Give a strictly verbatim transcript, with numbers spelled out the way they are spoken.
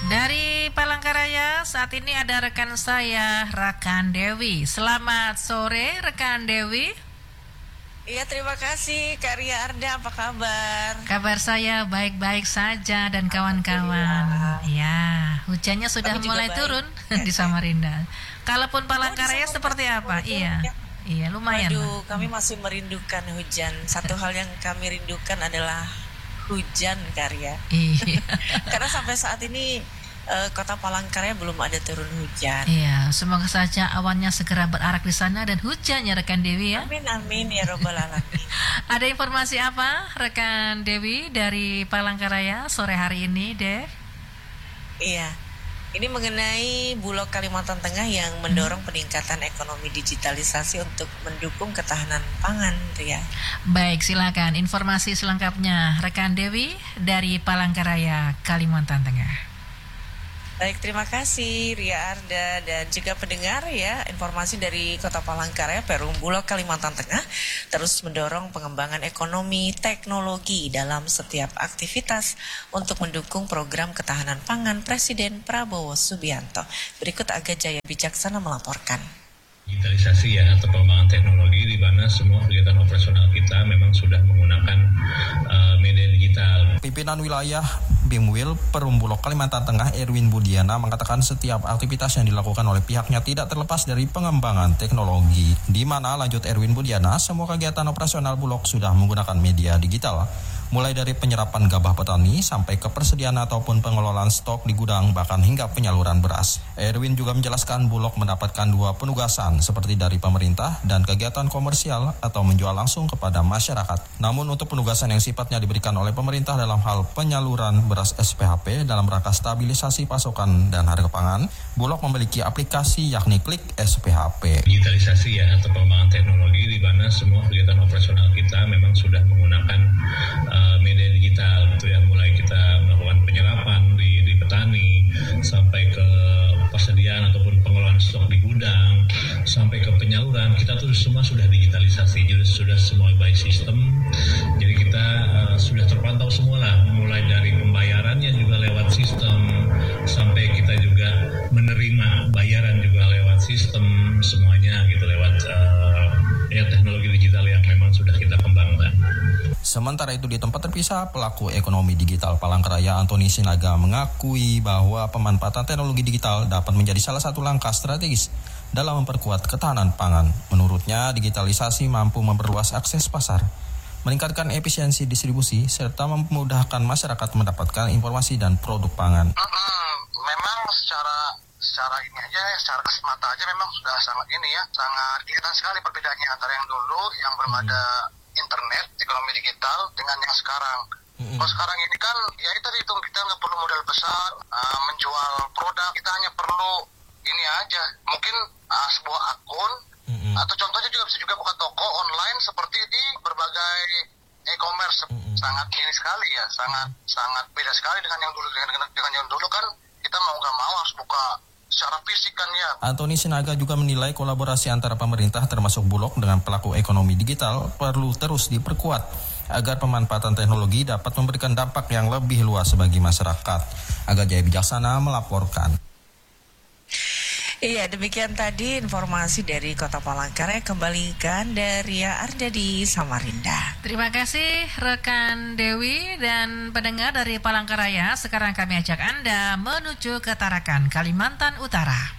Dari Palangkaraya saat ini ada rekan saya, rekan Dewi. Selamat sore rekan Dewi. Iya, terima kasih Kak Ria Arda, apa kabar? Kabar saya baik-baik saja dan kawan-kawan. Ya, hujannya sudah mulai baik. turun di Samarinda. Kalaupun Palangkaraya oh, seperti apa? Iya. Ya. Iya, lumayan. Waduh, kami masih merindukan hujan. Satu hal yang kami rindukan adalah hujan, Kak Ria. Iya. Karena sampai saat ini Uh, kota Palangkaraya belum ada turun hujan. Iya, semoga saja awannya segera berarak di sana dan hujannya rekan Dewi ya. Amin amin ya robbal alamin. Ada informasi apa rekan Dewi dari Palangkaraya sore hari ini, Dev? Iya, ini mengenai Bulog Kalimantan Tengah yang mendorong hmm. peningkatan ekonomi digitalisasi untuk mendukung ketahanan pangan, Ria. Baik, silakan informasi selengkapnya rekan Dewi dari Palangkaraya, Kalimantan Tengah. Baik, terima kasih Ria Arda dan juga pendengar ya. Informasi dari Kota Palangkaraya, Perum Bulog Kalimantan Tengah terus mendorong pengembangan ekonomi teknologi dalam setiap aktivitas untuk mendukung program ketahanan pangan Presiden Prabowo Subianto. Berikut Aga Jaya Bijaksana melaporkan. Digitalisasi ya atau pengembangan teknologi di mana semua kegiatan operasional kita memang sudah menggunakan uh, media digital. Pimpinan wilayah Bimwil Perum Bulog Kalimantan Tengah Erwin Budiana mengatakan setiap aktivitas yang dilakukan oleh pihaknya tidak terlepas dari pengembangan teknologi. Di mana lanjut Erwin Budiana, semua kegiatan operasional Bulog sudah menggunakan media digital. Mulai dari penyerapan gabah petani sampai ke persediaan ataupun pengelolaan stok di gudang bahkan hingga penyaluran beras. Erwin juga menjelaskan Bulog mendapatkan dua penugasan seperti dari pemerintah dan kegiatan komersial atau menjual langsung kepada masyarakat. Namun untuk penugasan yang sifatnya diberikan oleh pemerintah dalam hal penyaluran beras S P H P dalam rangka stabilisasi pasokan dan harga pangan, Bulog memiliki aplikasi yakni Klik S P H P. Digitalisasi ya atau pengembangan teknologi di mana semua kegiatan operasional kita memang sudah menggunakan uh, media digital gitu ya, mulai kita melakukan penyerapan di, di petani sampai ke persediaan ataupun pengelolaan stok di gudang sampai ke penyaluran, kita tuh semua sudah digitalisasi, jadi sudah semua by sistem, jadi kita uh, sudah terpantau semua lah, mulai dari pembayarannya juga lewat sistem sampai kita juga menerima bayaran juga lewat sistem, semuanya gitu lewat uh, ya teknologi digital yang memang sudah kita kembangkan. Sementara itu di tempat terpisah, pelaku ekonomi digital Palangkaraya Antoni Sinaga mengakui bahwa pemanfaatan teknologi digital dapat menjadi salah satu langkah strategis dalam memperkuat ketahanan pangan. Menurutnya, digitalisasi mampu memperluas akses pasar, meningkatkan efisiensi distribusi, serta memudahkan masyarakat mendapatkan informasi dan produk pangan. Hmm, memang secara secara ini aja, secara semata aja memang sudah sangat ini ya, sangat kelihatan sekali perbedaannya antara yang dulu yang belum hmm. ada internet, ekonomi digital dengan yang sekarang. Mm-hmm. Kalau sekarang ini kan, ya itu itu kita nggak perlu modal besar uh, menjual produk, kita hanya perlu ini aja, mungkin uh, sebuah akun mm-hmm. atau contohnya juga bisa juga buka toko online seperti di berbagai e-commerce. Mm-hmm. Sangat ini sekali ya, sangat sangat beda sekali dengan yang dulu dengan, dengan yang dulu kan kita mau nggak mau harus buka secara fisik kan ya. Antoni Sinaga juga menilai kolaborasi antara pemerintah termasuk Bulog dengan pelaku ekonomi digital perlu terus diperkuat agar pemanfaatan teknologi dapat memberikan dampak yang lebih luas bagi masyarakat. Aga Jaya Bijaksana melaporkan. Iya, demikian tadi informasi dari Kota Palangkaraya. Kembalikan dari Ria Arda di Samarinda. Terima kasih rekan Dewi dan pendengar dari Palangkaraya. Sekarang kami ajak Anda menuju ke Tarakan, Kalimantan Utara.